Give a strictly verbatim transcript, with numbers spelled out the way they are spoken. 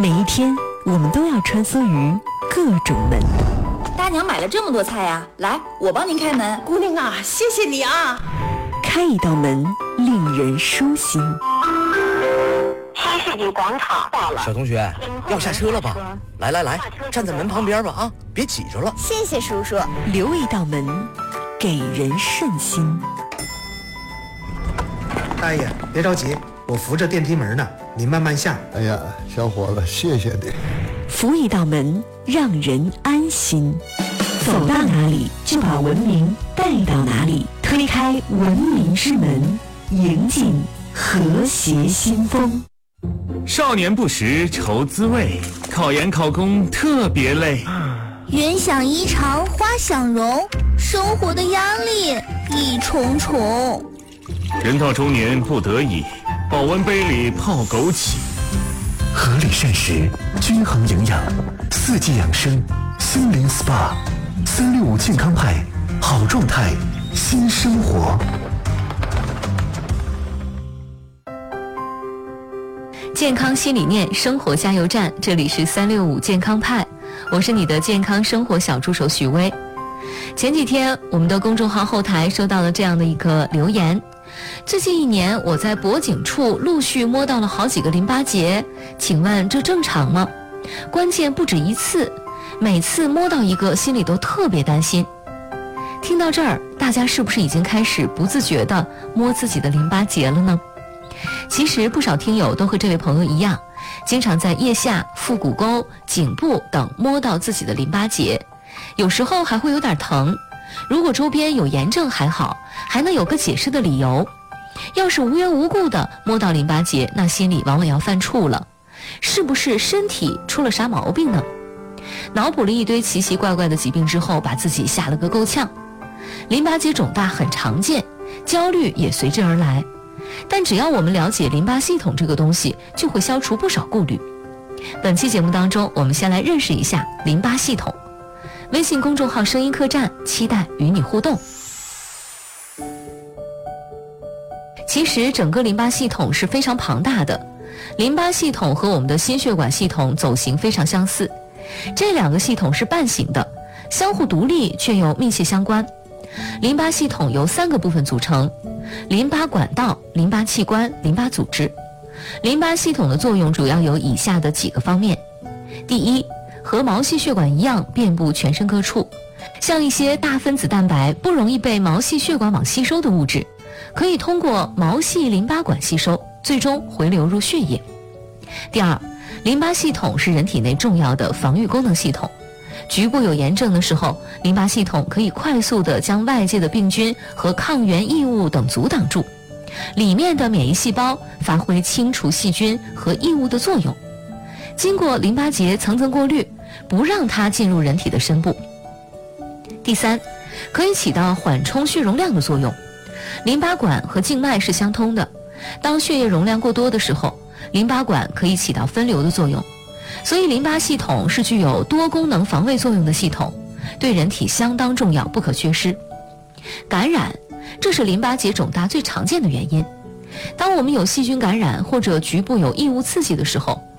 每一天，我们都要穿梭于各种门。 大娘买了这么多菜呀、啊，来，我帮您开门。 姑娘啊，谢谢你啊！ 开一道门，令人舒心。 新世纪广场到了， 小同学，要下车了吧？来来来，站在门旁边吧啊，别挤着了。 谢谢叔叔。 留一道门，给人顺心。 大爷，别着急，我扶着电梯门呢，你慢慢下。 哎呀，小伙子，谢谢你。 扶一道门，让人安心。走到哪里，就把文明带到哪里。推开文明之门，迎进和谐新风。 少年不识愁滋味，考研考公特别累。 云想衣裳花想容，生活的压力一重重。 人到中年不得已，保温杯里泡枸杞。 合理膳食，均衡营养，四季养生，心灵 S P A， 三六五健康派，好状态，新生活。 健康新理念，生活加油站，这里是三六五健康派，我是你的健康生活小助手许薇。前几天我们的公众号后台收到了这样的一个留言，最近一年我在脖颈处陆续摸到了好几个淋巴结，请问这正常吗？关键不止一次，每次摸到一个心里都特别担心。听到这儿，大家是不是已经开始不自觉地摸自己的淋巴结了呢？其实不少听友都和这位朋友一样，经常在腋下、腹股沟、颈部等摸到自己的淋巴结，有时候还会有点疼。如果周边有炎症还好，还能有个解释的理由。要是无缘无故的摸到淋巴结，那心里往往要犯怵了，是不是身体出了啥毛病呢？脑补了一堆奇奇怪怪的疾病之后，把自己吓了个够呛。淋巴结肿大很常见，焦虑也随之而来。但只要我们了解淋巴系统这个东西，就会消除不少顾虑。本期节目当中，我们先来认识一下淋巴系统。微信公众号声音客栈，期待与你互动。其实整个淋巴系统是非常庞大的，淋巴系统和我们的心血管系统走形非常相似，这两个系统是半形的，相互独立却又密切相关。淋巴系统由三个部分组成：淋巴管道、淋巴器官、淋巴组织。淋巴系统的作用主要有以下的几个方面。第一，和毛细血管一样遍布全身各处，像一些大分子蛋白不容易被毛细血管网吸收的物质，可以通过毛细淋巴管吸收，最终回流入血液。第二，淋巴系统是人体内重要的防御功能系统，局部有炎症的时候，淋巴系统可以快速地将外界的病菌和抗原异物等阻挡住，里面的免疫细胞发挥清除细菌和异物的作用，经过淋巴结层层过滤，不让它进入人体的深部。第三，可以起到缓冲血容量的作用。淋巴管和静脉是相通的，当血液容量过多的时候，淋巴管可以起到分流的作用。所以淋巴系统是具有多功能防卫作用的系统，对人体相当重要，不可缺失。感染，这是淋巴结肿大最常见的原因。当我们有细菌感染或者局部有异物刺激的时候，